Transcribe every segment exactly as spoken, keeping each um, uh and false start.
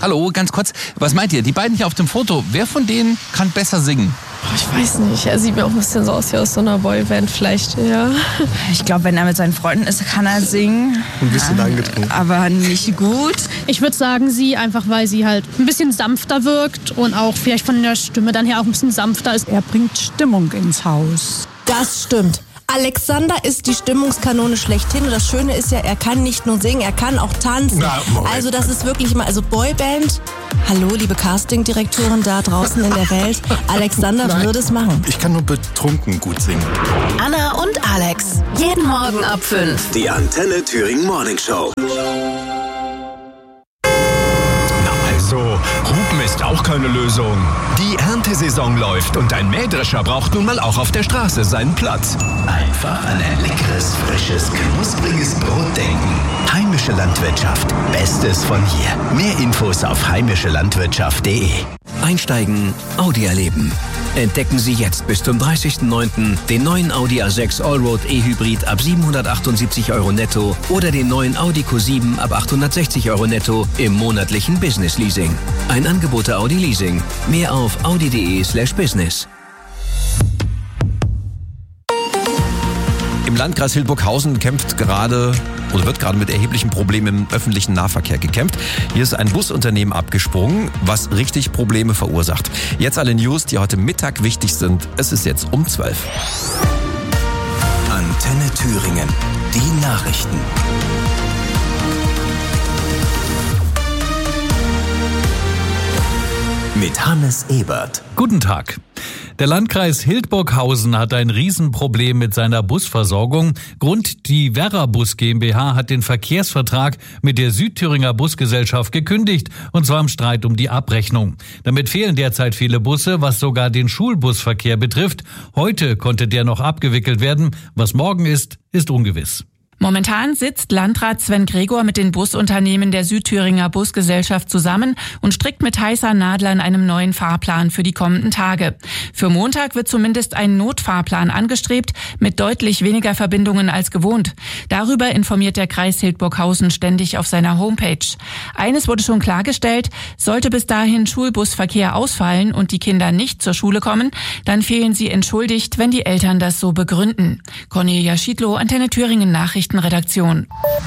Hallo, ganz kurz, was meint ihr? Die beiden hier auf dem Foto, wer von denen kann besser singen? Ich weiß nicht, er sieht mir auch ein bisschen so aus wie aus so einer Boyband vielleicht, ja. Ich glaube, wenn er mit seinen Freunden ist, kann er singen. Ein bisschen ja, angetrunken. Aber nicht gut. Ich würde sagen, sie, einfach weil sie halt ein bisschen sanfter wirkt und auch vielleicht von der Stimme dann her auch ein bisschen sanfter ist. Er bringt Stimmung ins Haus. Das stimmt. Alexander ist die Stimmungskanone schlechthin. Und das Schöne ist ja, er kann nicht nur singen, er kann auch tanzen. Na, also das ist wirklich mal, also Boyband. Hallo, liebe Castingdirektoren da draußen in der Welt. Alexander Nein, würde es machen. Ich kann nur betrunken gut singen. Anna und Alex. Jeden Morgen ab fünf. Die Antenne Thüringen Morning Show. So, Hupen ist auch keine Lösung. Die Erntesaison läuft und ein Mähdrescher braucht nun mal auch auf der Straße seinen Platz. Einfach an ein leckeres, frisches, knuspriges Brot denken. Heimische Landwirtschaft. Bestes von hier. Mehr Infos auf heimische landwirtschaft punkt de. Einsteigen, Audi erleben. Entdecken Sie jetzt bis zum dreißigsten neunten den neuen Audi A sechs Allroad E-Hybrid ab siebenhundertachtundsiebzig Euro netto oder den neuen Audi Q sieben ab achthundertsechzig Euro netto im monatlichen Business Leasing. Ein Angebot der Audi Leasing. Mehr auf audi punkt de slash business. Im Landkreis Hildburghausen kämpft gerade oder wird gerade mit erheblichen Problemen im öffentlichen Nahverkehr gekämpft. Hier ist ein Busunternehmen abgesprungen, was richtig Probleme verursacht. Jetzt alle News, die heute Mittag wichtig sind. Es ist jetzt um zwölf. Antenne Thüringen. Die Nachrichten. Mit Hannes Ebert. Guten Tag. Der Landkreis Hildburghausen hat ein Riesenproblem mit seiner Busversorgung. Grund: die Werra-Bus GmbH hat den Verkehrsvertrag mit der Südthüringer Busgesellschaft gekündigt, und zwar im Streit um die Abrechnung. Damit fehlen derzeit viele Busse, was sogar den Schulbusverkehr betrifft. Heute konnte der noch abgewickelt werden. Was morgen ist, ist ungewiss. Momentan sitzt Landrat Sven Gregor mit den Busunternehmen der Südthüringer Busgesellschaft zusammen und strickt mit heißer Nadel an einem neuen Fahrplan für die kommenden Tage. Für Montag wird zumindest ein Notfahrplan angestrebt mit deutlich weniger Verbindungen als gewohnt. Darüber informiert der Kreis Hildburghausen ständig auf seiner Homepage. Eines wurde schon klargestellt: Sollte bis dahin Schulbusverkehr ausfallen und die Kinder nicht zur Schule kommen, dann fehlen sie entschuldigt, wenn die Eltern das so begründen. Cornelia Schiedlow, Antenne Thüringen Nachrichten. Redaktion.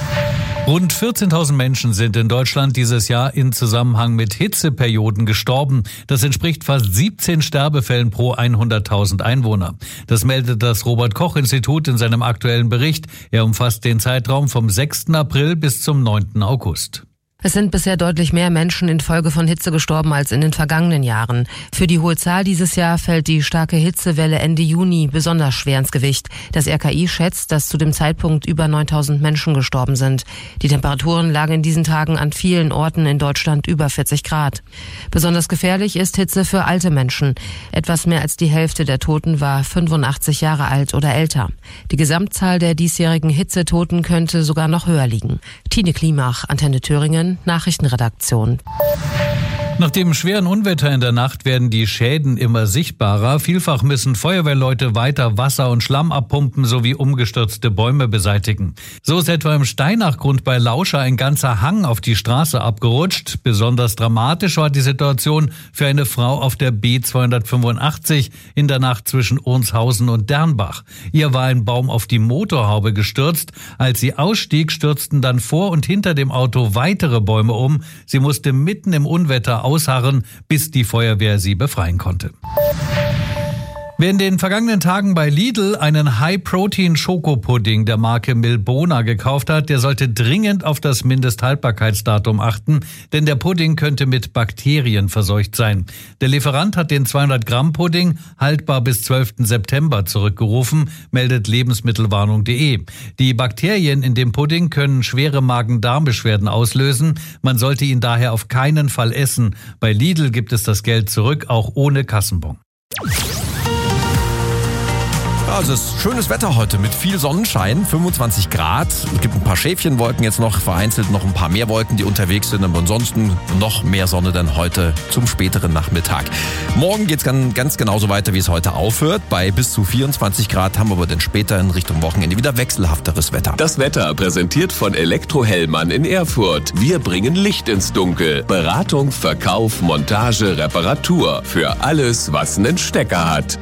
Rund vierzehntausend Menschen sind in Deutschland dieses Jahr in Zusammenhang mit Hitzeperioden gestorben. Das entspricht fast siebzehn Sterbefällen pro hunderttausend Einwohner. Das meldet das Robert-Koch-Institut in seinem aktuellen Bericht. Er umfasst den Zeitraum vom sechsten April bis zum neunten August. Es sind bisher deutlich mehr Menschen infolge von Hitze gestorben als in den vergangenen Jahren. Für die hohe Zahl dieses Jahr fällt die starke Hitzewelle Ende Juni besonders schwer ins Gewicht. Das R K I schätzt, dass zu dem Zeitpunkt über neuntausend Menschen gestorben sind. Die Temperaturen lagen in diesen Tagen an vielen Orten in Deutschland über vierzig Grad. Besonders gefährlich ist Hitze für alte Menschen. Etwas mehr als die Hälfte der Toten war fünfundachtzig Jahre alt oder älter. Die Gesamtzahl der diesjährigen Hitzetoten könnte sogar noch höher liegen. Tine Klimach, Antenne Thüringen, Nachrichtenredaktion. Nach dem schweren Unwetter in der Nacht werden die Schäden immer sichtbarer. Vielfach müssen Feuerwehrleute weiter Wasser und Schlamm abpumpen sowie umgestürzte Bäume beseitigen. So ist etwa im Steinachgrund bei Lauscha ein ganzer Hang auf die Straße abgerutscht. Besonders dramatisch war die Situation für eine Frau auf der B zweihundertfünfundachtzig in der Nacht zwischen Ohnshausen und Dernbach. Ihr war ein Baum auf die Motorhaube gestürzt. Als sie ausstieg, stürzten dann vor und hinter dem Auto weitere Bäume um. Sie musste mitten im Unwetter ausharren, bis die Feuerwehr sie befreien konnte. Wer in den vergangenen Tagen bei Lidl einen High-Protein-Schokopudding der Marke Milbona gekauft hat, der sollte dringend auf das Mindesthaltbarkeitsdatum achten, denn der Pudding könnte mit Bakterien verseucht sein. Der Lieferant hat den zweihundert Gramm Pudding haltbar bis zwölften September zurückgerufen, meldet lebensmittelwarnung punkt de. Die Bakterien in dem Pudding können schwere Magen-Darm-Beschwerden auslösen. Man sollte ihn daher auf keinen Fall essen. Bei Lidl gibt es das Geld zurück, auch ohne Kassenbon. Ja, also es ist schönes Wetter heute mit viel Sonnenschein, fünfundzwanzig Grad. Es gibt ein paar Schäfchenwolken jetzt noch, vereinzelt noch ein paar mehr Wolken, die unterwegs sind. Aber ansonsten noch mehr Sonne dann heute zum späteren Nachmittag. Morgen geht es ganz, ganz genauso weiter, wie es heute aufhört. Bei bis zu vierundzwanzig Grad haben wir aber dann später in Richtung Wochenende wieder wechselhafteres Wetter. Das Wetter präsentiert von Elektrohellmann in Erfurt. Wir bringen Licht ins Dunkel. Beratung, Verkauf, Montage, Reparatur. Für alles, was einen Stecker hat.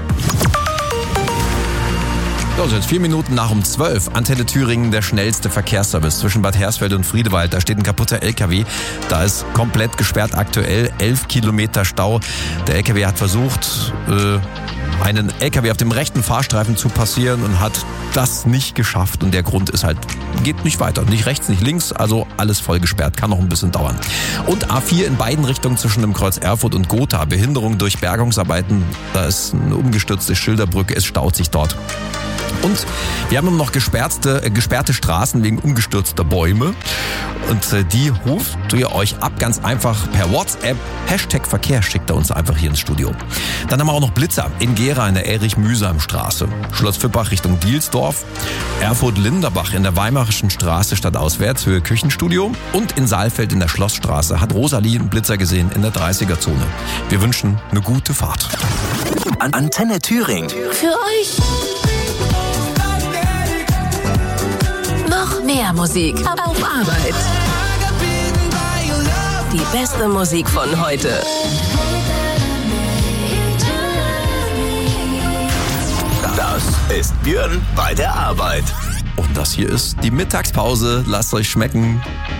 So, jetzt vier Minuten nach um zwölf. Antenne Thüringen, der schnellste Verkehrsservice zwischen Bad Hersfeld und Friedewald. Da steht ein kaputter L K W. Da ist komplett gesperrt aktuell. Elf Kilometer Stau. Der L K W hat versucht, äh, einen L K W auf dem rechten Fahrstreifen zu passieren und hat das nicht geschafft. Und der Grund ist halt, geht nicht weiter. Nicht rechts, nicht links. Also alles voll gesperrt. Kann noch ein bisschen dauern. Und A vier in beiden Richtungen zwischen dem Kreuz Erfurt und Gotha. Behinderung durch Bergungsarbeiten. Da ist eine umgestürzte Schilderbrücke. Es staut sich dort. Und wir haben immer noch gesperrte, äh, gesperrte Straßen wegen umgestürzter Bäume. Und äh, die ruft ihr euch ab, ganz einfach per WhatsApp. Hashtag Verkehr schickt er uns einfach hier ins Studio. Dann haben wir auch noch Blitzer in Gera in der Erich-Mühsam-Straße. Schloss Fippach Richtung Dielsdorf. Erfurt-Linderbach in der Weimarischen Straße stadtauswärts, Höhe Küchenstudio. Und in Saalfeld in der Schlossstraße hat Rosalie einen Blitzer gesehen in der dreißiger-Zone. Wir wünschen eine gute Fahrt. An Antenne Thüringen. Für euch. Noch mehr Musik auf Arbeit. Die beste Musik von heute. Das ist Björn bei der Arbeit. Und das hier ist die Mittagspause. Lasst euch schmecken.